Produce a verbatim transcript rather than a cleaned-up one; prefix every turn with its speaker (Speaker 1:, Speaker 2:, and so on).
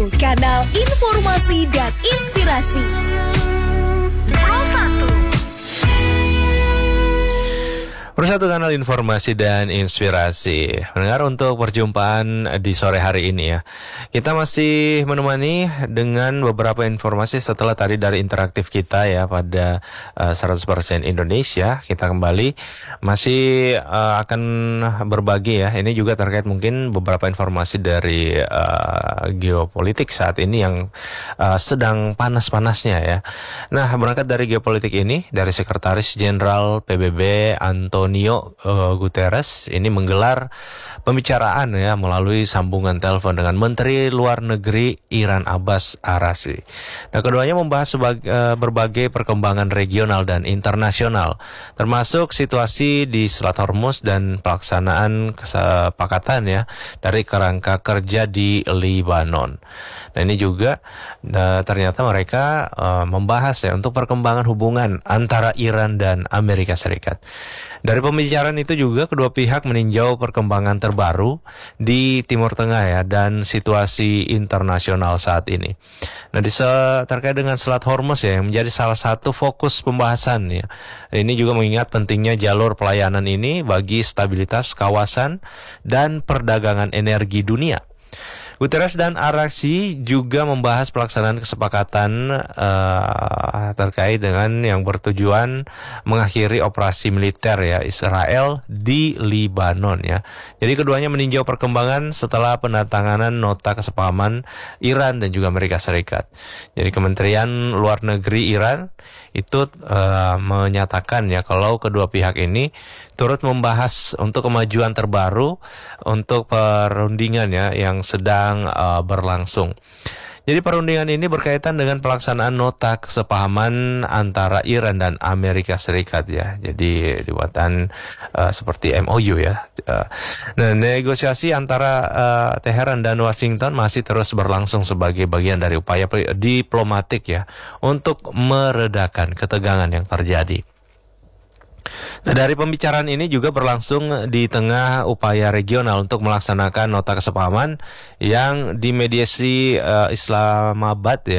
Speaker 1: satu, kanal informasi dan inspirasi. Pro satu.
Speaker 2: Persatu kanal informasi dan inspirasi. Mendengar untuk perjumpaan di sore hari ini ya. Kita masih menemani dengan beberapa informasi setelah tadi dari interaktif kita ya pada uh, seratus persen Indonesia. Kita kembali masih uh, akan berbagi ya. Ini juga terkait mungkin beberapa informasi dari uh, geopolitik saat ini yang uh, sedang panas-panasnya ya. Nah, berangkat dari geopolitik ini, dari Sekretaris Jenderal P B B Antonio Antonio uh, Guterres ini menggelar pembicaraan ya melalui sambungan telepon dengan Menteri Luar Negeri Iran Abbas Araghchi. Nah, keduanya membahas sebag- uh, berbagai perkembangan regional dan internasional, termasuk situasi di Selat Hormuz dan pelaksanaan kesepakatan ya dari kerangka kerja di Lebanon. Nah, ini juga uh, ternyata mereka uh, membahas ya untuk perkembangan hubungan antara Iran dan Amerika Serikat. Dari pembicaraan itu juga kedua pihak meninjau perkembangan terbaru di Timur Tengah ya dan situasi internasional saat ini. Nah, di se- terkait dengan Selat Hormuz ya yang menjadi salah satu fokus pembahasan ya. Ini juga mengingat pentingnya jalur pelayanan ini bagi stabilitas kawasan dan perdagangan energi dunia. Guterres dan Araghchi juga membahas pelaksanaan kesepakatan uh, terkait dengan yang bertujuan mengakhiri operasi militer ya Israel di Lebanon ya. Jadi keduanya meninjau perkembangan setelah penandatanganan nota kesepahaman Iran dan juga Amerika Serikat. Jadi Kementerian Luar Negeri Iran itu uh, menyatakan ya kalau kedua pihak ini turut membahas untuk kemajuan terbaru untuk perundingan ya yang sedang uh, berlangsung. Jadi perundingan ini berkaitan dengan pelaksanaan nota kesepahaman antara Iran dan Amerika Serikat ya. Jadi dibuatan uh, seperti M O U ya. Uh, nah, negosiasi antara uh, Teheran dan Washington masih terus berlangsung sebagai bagian dari upaya diplomatik ya untuk meredakan ketegangan yang terjadi. Nah, dari pembicaraan ini juga berlangsung di tengah upaya regional untuk melaksanakan nota kesepahaman yang dimediasi uh, Islamabad ya.